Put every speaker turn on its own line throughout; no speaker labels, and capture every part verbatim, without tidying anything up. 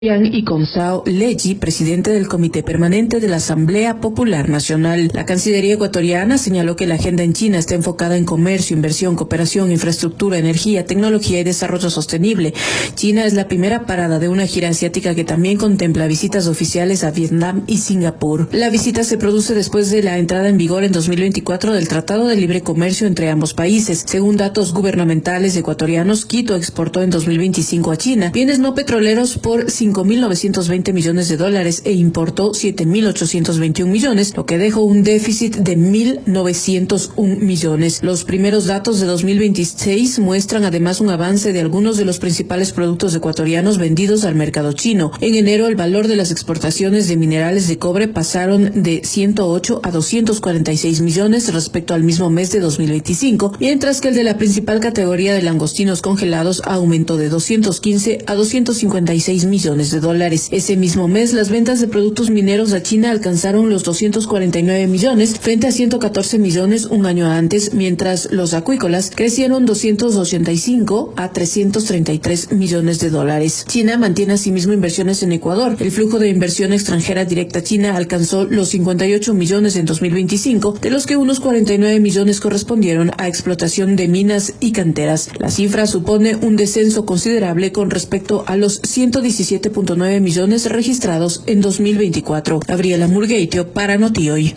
Y Gonzalo Leggi, presidente del Comité Permanente de la Asamblea Popular Nacional. La Cancillería ecuatoriana señaló que la agenda en China está enfocada en comercio, inversión, cooperación, infraestructura, energía, tecnología y desarrollo sostenible. China es la primera parada de una gira asiática que también contempla visitas oficiales a Vietnam y Singapur. La visita se produce después de la entrada en vigor en dos mil veinticuatro del Tratado de Libre Comercio entre ambos países. Según datos gubernamentales ecuatorianos, Quito exportó en dos mil veinticinco a China bienes no petroleros por cinco mil novecientos veinte millones de dólares e importó siete mil ochocientos veintiún millones, lo que dejó un déficit de mil novecientos uno millones. Los primeros datos de dos mil veintiséis muestran además un avance de algunos de los principales productos ecuatorianos vendidos al mercado chino. En enero, el valor de las exportaciones de minerales de cobre pasaron de ciento ocho a doscientos cuarenta y seis millones respecto al mismo mes de dos mil veinticinco, mientras que el de la principal categoría de langostinos congelados aumentó de doscientos quince a doscientos cincuenta y seis millones de dólares. Ese mismo mes, las ventas de productos mineros a China alcanzaron los doscientos cuarenta y nueve millones frente a ciento catorce millones un año antes, mientras los acuícolas crecieron doscientos ochenta y cinco a trescientos treinta y tres millones de dólares. China mantiene asimismo inversiones en Ecuador. El flujo de inversión extranjera directa a China alcanzó los cincuenta y ocho millones en dos mil veinticinco, de los que unos cuarenta y nueve millones correspondieron a explotación de minas y canteras. La cifra supone un descenso considerable con respecto a los ciento diecisiete punto nueve millones registrados en dos mil veinticuatro. Gabriela Murgueitio para Noti Hoy.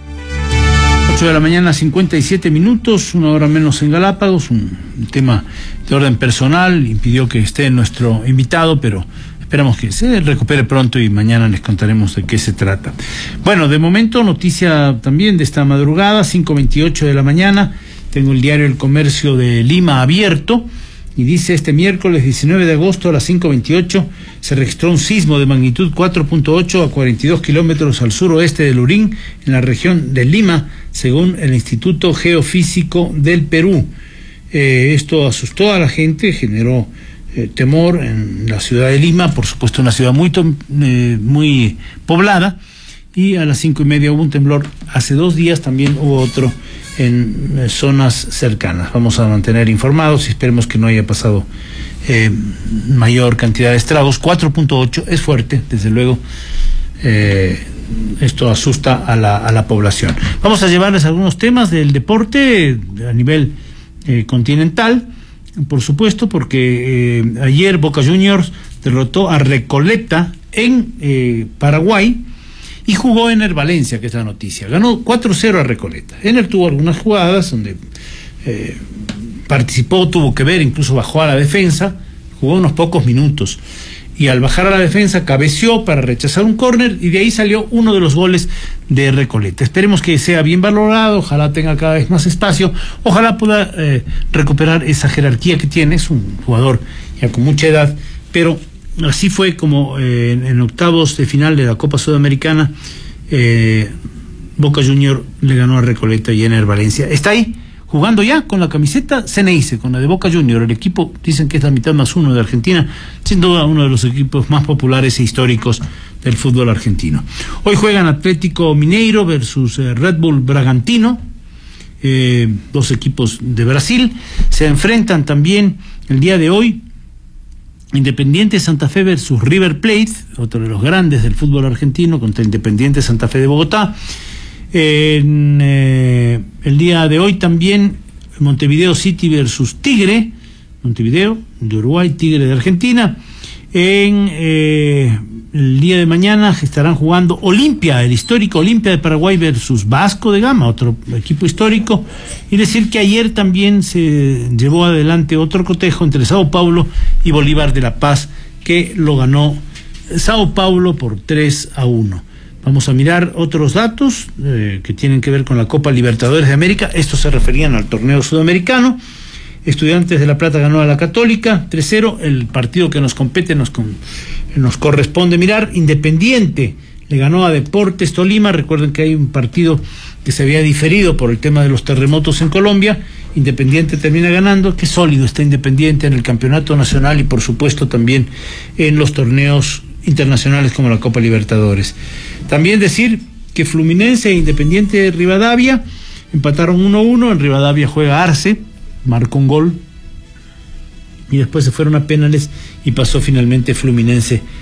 ocho de la mañana, cincuenta y siete minutos, una hora menos en Galápagos. Un tema de orden personal impidió que esté nuestro invitado, pero esperamos que se recupere pronto y mañana les contaremos de qué se trata. Bueno, de momento, noticia también de esta madrugada, cinco veintiocho de la mañana, tengo el diario El Comercio de Lima abierto. Y dice, este miércoles diecinueve de agosto a las cinco veintiocho se registró un sismo de magnitud cuatro punto ocho a cuarenta y dos kilómetros al suroeste de Lurín, en la región de Lima, según el Instituto Geofísico del Perú. Eh, esto asustó a la gente, generó eh, temor en la ciudad de Lima, por supuesto una ciudad muy, eh, muy poblada, y a las cinco y media hubo un temblor. Hace dos días también hubo otro en eh, zonas cercanas. Vamos a mantener informados y esperemos que no haya pasado eh, mayor cantidad de estragos. cuatro punto ocho es fuerte, desde luego. Eh, esto asusta a la, a la población. Vamos a llevarles algunos temas del deporte a nivel eh, continental, por supuesto, porque eh, ayer Boca Juniors derrotó a Recoleta en eh, Paraguay y jugó Ener Valencia, que es la noticia. Ganó cuatro cero a Recoleta. Ener tuvo algunas jugadas donde eh, participó, tuvo que ver, incluso bajó a la defensa, jugó unos pocos minutos. Y al bajar a la defensa, cabeció para rechazar un córner y de ahí salió uno de los goles de Recoleta. Esperemos que sea bien valorado, ojalá tenga cada vez más espacio, ojalá pueda eh, recuperar esa jerarquía que tiene. Es un jugador ya con mucha edad, pero así fue como eh, en, en octavos de final de la Copa Sudamericana, eh, Boca Junior le ganó a Recoleta y Ener Valencia. Está ahí, jugando ya con la camiseta Ceneice, con la de Boca Junior. El equipo, dicen que es la mitad más uno de Argentina, sin duda uno de los equipos más populares e históricos del fútbol argentino. Hoy juegan Atlético Mineiro versus eh, Red Bull Bragantino, eh, dos equipos de Brasil. Se enfrentan también el día de hoy Independiente Santa Fe versus River Plate, otro de los grandes del fútbol argentino, contra Independiente Santa Fe de Bogotá. En eh, el día de hoy también Montevideo City versus Tigre, Montevideo de Uruguay, Tigre de Argentina. En eh, el día de mañana estarán jugando Olimpia, el histórico Olimpia de Paraguay versus Vasco de Gama, otro equipo histórico. Y decir que ayer también se llevó adelante otro cotejo entre Sao Paulo y Bolívar de La Paz, que lo ganó Sao Paulo por tres a uno. Vamos a mirar otros datos eh, que tienen que ver con la Copa Libertadores de América. Estos se referían al torneo sudamericano. Estudiantes de La Plata ganó a la Católica tres cero. El partido que nos compete nos, con, nos corresponde mirar. Independiente le ganó a Deportes Tolima. Recuerden que hay un partido que se había diferido por el tema de los terremotos en Colombia. Independiente termina ganando. Qué sólido está Independiente en el campeonato nacional y por supuesto también en los torneos internacionales como la Copa Libertadores. También decir que Fluminense e Independiente de Rivadavia empataron uno a uno. En Rivadavia juega Arce, marcó un gol y después se fueron a penales y pasó finalmente Fluminense